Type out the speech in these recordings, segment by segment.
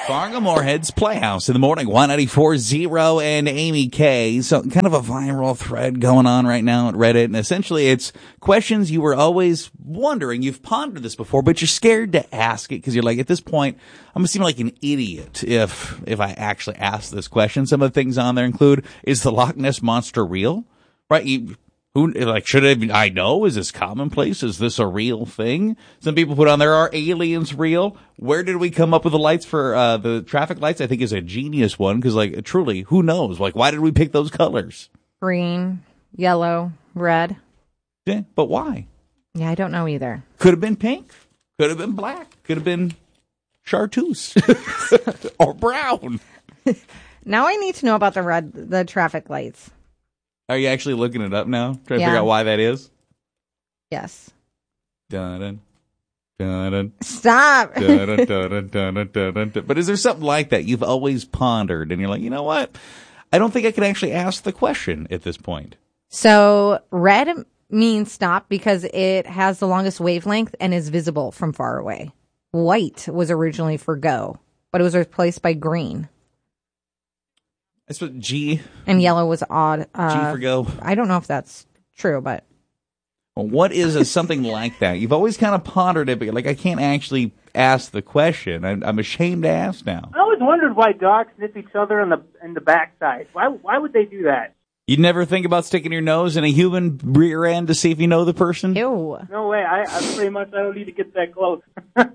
Fargo Moorhead's Playhouse in the morning, 194.0 and Amy K. So kind of a viral thread going on right now at Reddit. And essentially it's questions you were always wondering. You've pondered this before, but you're scared to ask it because you're like, at this point, I'm going to seem like an idiot if I actually ask this question. Some of the things on there include, is the Loch Ness Monster real? Right? Should I know? Is this commonplace? Is this a real thing? Some people put on there, are aliens real? Where did we come up with the lights for, the traffic lights? I think is a genius one, because truly, who knows? Why did we pick those colors? Green, yellow, red. Yeah, but why? Yeah, I don't know either. Could have been pink. Could have been black. Could have been chartreuse. Or brown. Now I need to know about the traffic lights. Are you actually looking it up now? Trying to Yeah. figure out why that is? Yes. Dun-dun, dun-dun, Stop. dun-dun, dun-dun, dun-dun, dun-dun. But is there something like that you've always pondered and you're like, you know what? I don't think I can actually ask the question at this point. So red means stop because it has the longest wavelength and is visible from far away. White was originally for go, but it was replaced by green. That's what G. And yellow was odd. G for go. I don't know if that's true, but. Well, what is something like that? You've always kind of pondered it, but you're like, I can't actually ask the question. I'm ashamed to ask now. I always wondered why dogs sniff each other in the backside. Why would they do that? You'd never think about sticking your nose in a human rear end to see if you know the person? Ew. No way. I pretty much I don't need to get that close.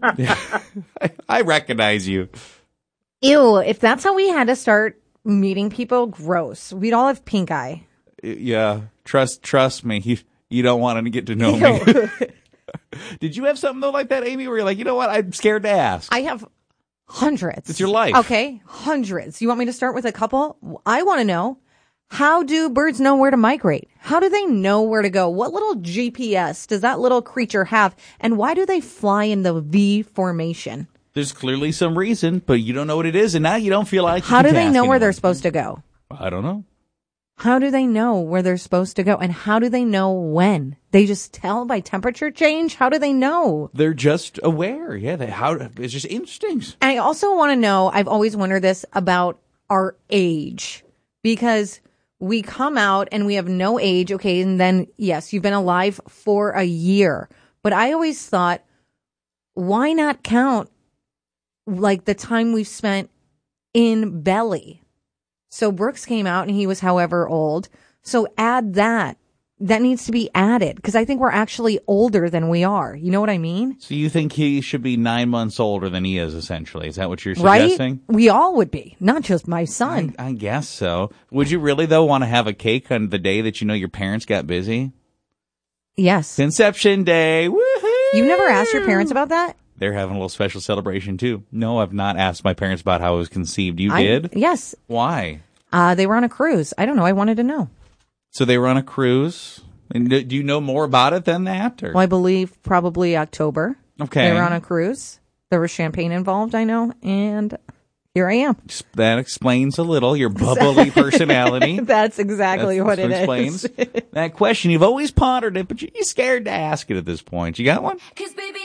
I recognize you. Ew. If that's how we had to start meeting people, gross. We'd all have pink eye. Yeah. Trust me. You don't want to get to know me. Did you have something though like that, Amy, where you're like, you know what? I'm scared to ask. I have hundreds. It's your life. Okay. Hundreds. You want me to start with a couple? I want to know, how do birds know where to migrate? How do they know where to go? What little GPS does that little creature have? And why do they fly in the V formation? There's clearly some reason, but you don't know what it is, and now you don't feel like How do they know where they're supposed to go? I don't know. How do they know where they're supposed to go? And how do they know when? They just tell by temperature change? How do they know? They're just aware. Yeah, it's just instincts. And I also want to know, I've always wondered this about our age, because we come out and we have no age. Okay. And then, yes, you've been alive for a year, but I always thought, why not count like the time we've spent in belly? So Brooks came out and he was however old. So add that. That needs to be added because I think we're actually older than we are. You know what I mean? So you think he should be 9 months older than he is, essentially? Is that what you're suggesting? Right? We all would be, not just my son. I guess so. Would you really, though, want to have a cake on the day that you know your parents got busy? Yes. Conception day. Woohoo! You never asked your parents about that? They're having a little special celebration, too. No, I've not asked my parents about how I was conceived. You did? Yes. Why? They were on a cruise. I don't know. I wanted to know. So they were on a cruise. And do you know more about it than that? Or? Well, I believe probably October. Okay. They were on a cruise. There was champagne involved, I know. And here I am. That explains a little your bubbly personality. That's exactly what it explains is. That question, you've always pondered it, but you're scared to ask it at this point. You got one? 'Cause baby